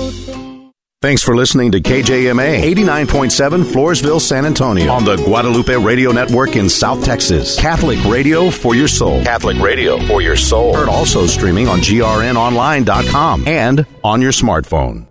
Thanks for listening to KJMA 89.7 Floresville, San Antonio on the Guadalupe Radio Network in South Texas. Catholic radio for your soul. Catholic radio for your soul. Heard also streaming on grnonline.com and on your smartphone.